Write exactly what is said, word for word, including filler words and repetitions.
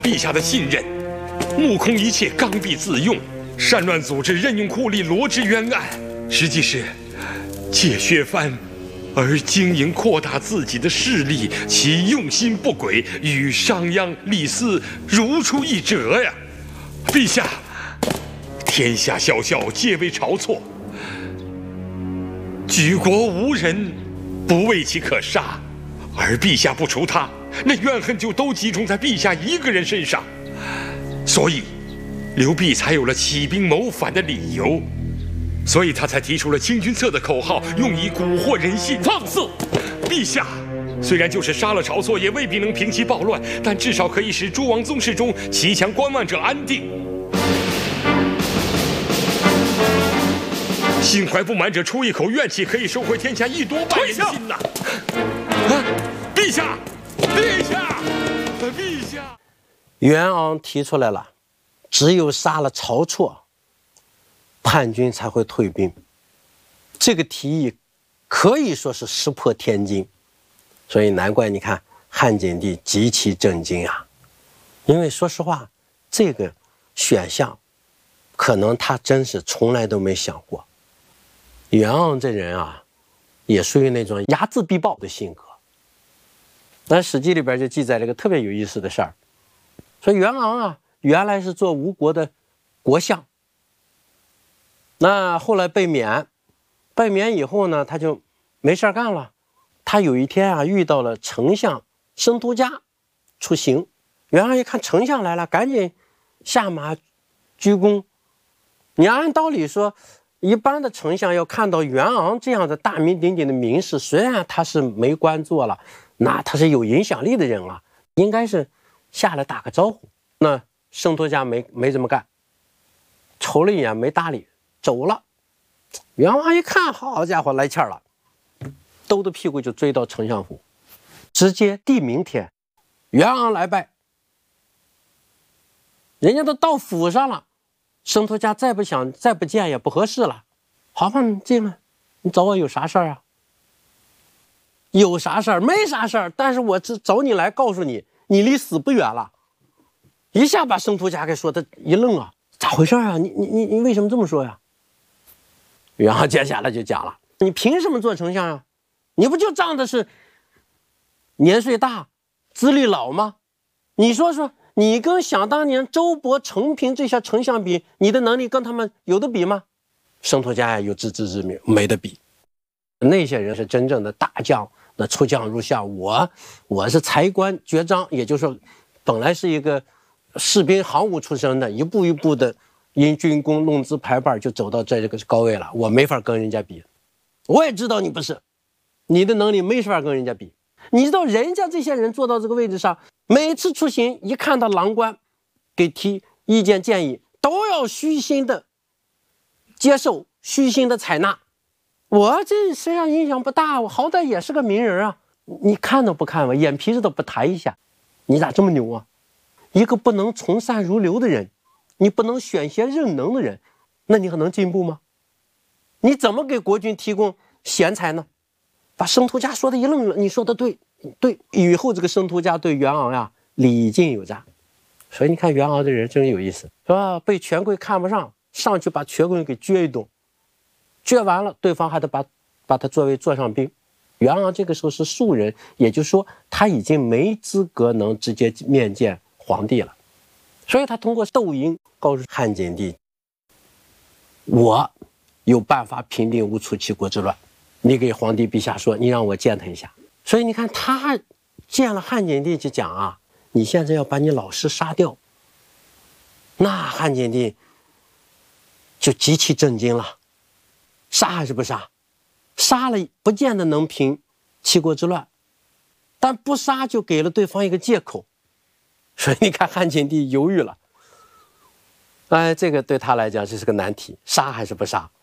陛下的信任，目空一切，刚愎自用，擅乱组织，任用酷吏，罗织冤案，实际是借削藩而经营扩大自己的势力，其用心不轨，与商鞅、李斯如出一辙呀！陛下，天下小小皆为晁错，举国无人不为其可杀，而陛下不除他，那怨恨就都集中在陛下一个人身上，所以刘辟才有了起兵谋反的理由。所以他才提出了清君侧的口号，用以蛊惑人心。放肆！陛下虽然就是杀了晁错，也未必能平其暴乱，但至少可以使诸王宗室中骑墙观望者安定，心怀不满者出一口怨气，可以收回天下一多半人心呐！啊！陛下，陛下，陛下！ 袁昂提出来了，只有杀了晁错，叛军才会退兵。这个提议可以说是石破天惊，所以难怪你看汉景帝极其震惊啊！因为说实话，这个选项可能他真是从来都没想过。袁昂这人啊，也属于那种睚眦必报的性格。但《史记》里边就记载了一个特别有意思的事儿，说袁昂啊，原来是做吴国的国相。那后来被免，被免以后呢，他就没事干了。他有一天啊，遇到了丞相申屠嘉出行，袁昂一看丞相来了，赶紧下马鞠躬。你按道理说，一般的丞相要看到袁昂这样的大名鼎鼎的名士，虽然他是没官做了，那他是有影响力的人了，应该是下来打个招呼。那申屠嘉没没这么干，瞅了一眼没搭理，走了。袁昂一看，好家伙，来气儿了，兜着屁股就追到丞相府，直接递名帖，袁昂来拜。人家都到府上了，申屠嘉再不想再不见也不合适了。好吧，你进来，你找我有啥事儿啊？有啥事儿？没啥事儿，但是我只找你来告诉你，你离死不远了。一下把申屠嘉给说的一愣啊，咋回事啊？你你你你为什么这么说呀？然后接下来就讲了，你凭什么做丞相呀？你不就仗的是年岁大、资历老吗？你说说，你跟想当年周勃、陈平这些丞相比，你的能力跟他们有得比吗？申屠嘉呀，有自知之明，没得比。那些人是真正的大将，那出将入相。我我是才官爵章，也就是说，本来是一个士兵行伍出身的，一步一步的因军功弄资排辈就走到这个高位了，我没法跟人家比。我也知道你不是，你的能力没法跟人家比。你知道人家这些人坐到这个位置上，每次出行一看到郎官给提意见建议，都要虚心的接受，虚心的采纳。我这身上影响不大，我好歹也是个名人啊，你看都不看我，眼皮子都不抬一下，你咋这么牛啊？一个不能从善如流的人，你不能选贤任能的人，那你还能进步吗？你怎么给国军提供贤才呢？把申屠嘉说的一愣了，你说的对，对，以后这个申屠嘉对袁昂呀礼敬有加，所以你看袁昂这人真有意思，是吧？被权贵看不上，上去把权贵给撅一顿，撅完了，对方还得把把他作为座上宾。袁昂这个时候是庶人，也就是说他已经没资格能直接面见皇帝了，所以他通过窦婴告诉汉景帝，我有办法平定吴楚七国之乱，你给皇帝陛下说，你让我见他一下。所以你看他见了汉景帝就讲啊，你现在要把你老师杀掉。那汉景帝就极其震惊了，杀还是不杀？杀了不见得能平七国之乱，但不杀就给了对方一个借口。所以你看汉景帝犹豫了，哎，这个对他来讲这是个难题，杀还是不杀？